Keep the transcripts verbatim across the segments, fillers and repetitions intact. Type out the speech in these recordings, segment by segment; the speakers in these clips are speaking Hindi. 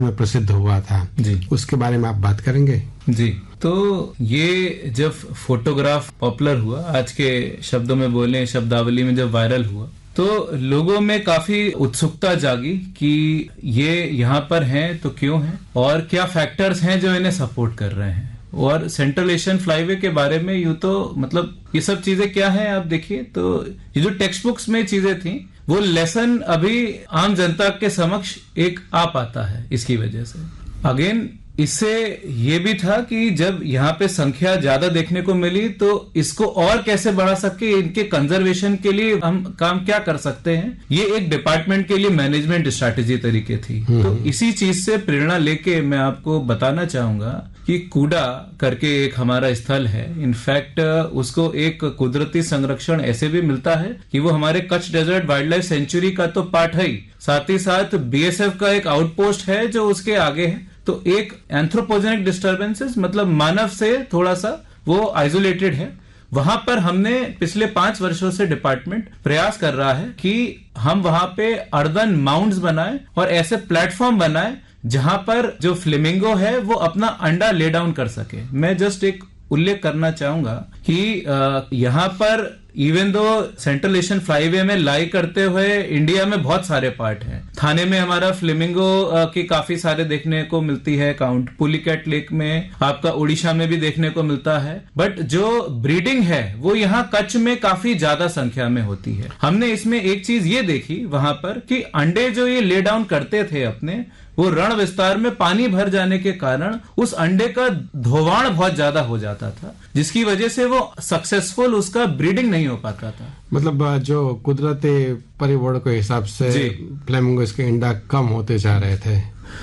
में प्रसिद्ध हुआ था जी, उसके बारे में आप बात करेंगे? जी, तो ये जब फोटोग्राफ पॉपुलर हुआ, आज के शब्दों में बोले शब्दावली में जब वायरल हुआ, तो लोगों में काफी उत्सुकता जागी कि ये यहाँ पर हैं तो क्यों हैं और क्या फैक्टर्स हैं जो इन्हें सपोर्ट कर रहे हैं। और सेंट्रल एशियन फ्लाईवे के बारे में यूं तो मतलब ये सब चीजें क्या हैं आप देखिए, तो ये जो टेक्स्ट बुक्स में चीजें थी वो लेसन अभी आम जनता के समक्ष एक आ पाता है इसकी वजह से। अगेन इससे ये भी था कि जब यहाँ पे संख्या ज्यादा देखने को मिली तो इसको और कैसे बढ़ा सके, इनके कंजर्वेशन के लिए हम काम क्या कर सकते हैं, ये एक डिपार्टमेंट के लिए मैनेजमेंट स्ट्रैटेजी तरीके थी। तो इसी चीज से प्रेरणा लेके मैं आपको बताना चाहूंगा कि कूडा करके एक हमारा स्थल है, इनफैक्ट उसको एक कुदरती संरक्षण ऐसे भी मिलता है कि वो हमारे Kutch desert wild life sanctuary का तो पार्ट है ही, साथ ही साथ बीएसएफ का एक आउटपोस्ट है जो उसके आगे है। तो एक एंथ्रोपोजेनिक डिस्टर्बेंसेस मतलब मानव से थोड़ा सा वो आइसोलेटेड है। वहां पर हमने पिछले पांच वर्षों से डिपार्टमेंट प्रयास कर रहा है कि हम वहां पे अर्दन माउंट्स बनाएं और ऐसे प्लेटफॉर्म बनाएं जहां पर जो फ्लेमिंगो है वो अपना अंडा ले डाउन कर सके। मैं जस्ट एक उल्लेख करना चाहूंगा कि यहाँ पर even though central Asian flyway में लाई करते हुए इंडिया में बहुत सारे पार्ट हैं। थाने में हमारा फ्लेमिंगो की काफी सारे देखने को मिलती है काउंट, पुलिकैट लेक में आपका उड़ीसा में भी देखने को मिलता है, बट जो ब्रीडिंग है वो यहाँ कच्छ में काफी ज्यादा संख्या में होती है। हमने इसमें एक चीज ये देखी वहां पर कि अंडे जो ये ले डाउन करते थे अपने, वो रण विस्तार में पानी भर जाने के कारण उस अंडे का धोवाण बहुत ज्यादा हो जाता था, जिसकी वजह से वो सक्सेसफुल उसका ब्रीडिंग नहीं हो पाता था। मतलब जो कुदरती परिवर्तन के हिसाब से फ्लेमिंगो इसके अंडा कम होते जा रहे थे।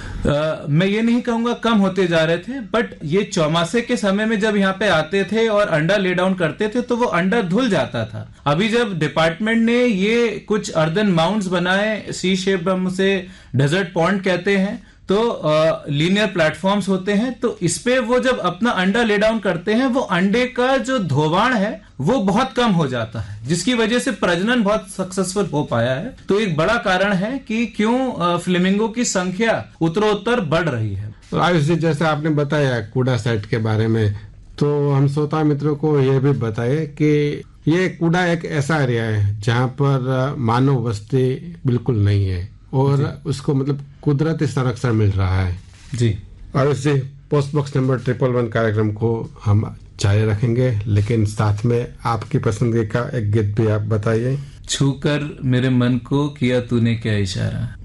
Uh, मैं ये नहीं कहूंगा कम होते जा रहे थे, बट ये चौमासे के समय में जब यहाँ पे आते थे और अंडा ले डाउन करते थे तो वो अंडा धुल जाता था। अभी जब डिपार्टमेंट ने ये कुछ अर्दन माउंट्स बनाए, सी शेप हम उसे डेजर्ट पॉन्ड कहते हैं, तो लीनियर uh, प्लेटफॉर्म्स होते हैं, तो इसपे वो जब अपना अंडा ले डाउन करते हैं वो अंडे का जो धोवाण है वो बहुत कम हो जाता है, जिसकी वजह से प्रजनन बहुत सक्सेसफुल हो पाया है। तो एक बड़ा कारण है कि क्यों फ्लेमिंगो की संख्या उत्तरोत्तर बढ़ रही है। तो आयुष जी, जैसे आपने बताया कूडा साइट के बारे में, तो हम श्रोता मित्रों को यह भी बताए कि ये कूडा एक ऐसा एरिया है जहाँ पर मानव बस्ती बिल्कुल नहीं है और उसको मतलब कुदरती संरक्षण मिल रहा है। जी आयुष जी, post box number triple one कार्यक्रम को हम जारी रखेंगे, लेकिन साथ में आपकी पसंदगी का एक गीत भी आप बताइए। छूकर मेरे मन को किया तूने क्या इशारा।